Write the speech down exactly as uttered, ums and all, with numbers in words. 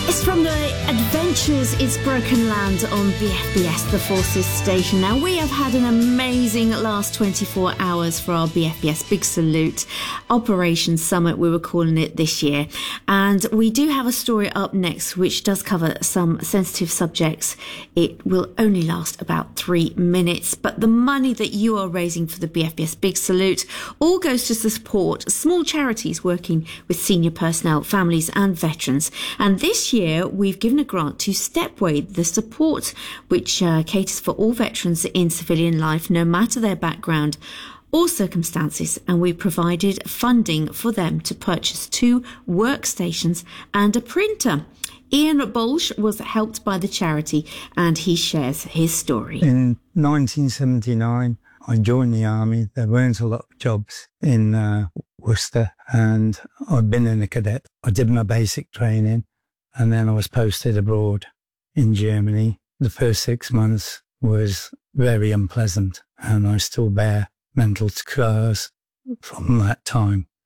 It's from the Adventures It's Broken Land on B F B S, the Forces Station. Now, we have had an amazing last twenty-four hours for our B F B S Big Salute Operation Summit, we were calling it this year. And we do have a story up next which does cover some sensitive subjects. It will only last about three minutes, but the money that you are raising for the B F B S Big Salute all goes to support small charities working with senior personnel, families and veterans. And this year, Year, we've given a grant to Stepway, the support which uh, caters for all veterans in civilian life, no matter their background or circumstances, and we provided funding for them to purchase two workstations and a printer. Ian Bolsh was helped by the charity, and he shares his story. In nineteen seventy-nine, I joined the army. There weren't a lot of jobs in uh, Worcester, and I'd been in a cadet. I did my basic training. And then I was posted abroad in Germany. The first six months was very unpleasant, and I still bear mental scars from that time.